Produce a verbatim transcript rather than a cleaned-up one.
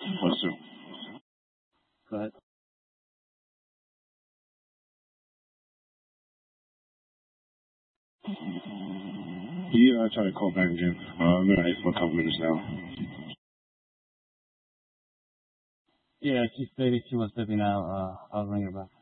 Let's do. Go ahead. Yeah, I try to call back again. Uh, I'm gonna wait for a couple minutes now. Yeah, she stated she was stepping out. Uh, I'll ring her back.